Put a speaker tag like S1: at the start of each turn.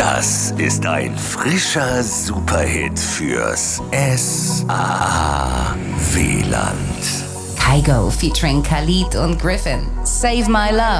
S1: Das ist ein frischer Superhit fürs SAA-WLAND.
S2: Kygo featuring Khalid und Griffin. Save My Love.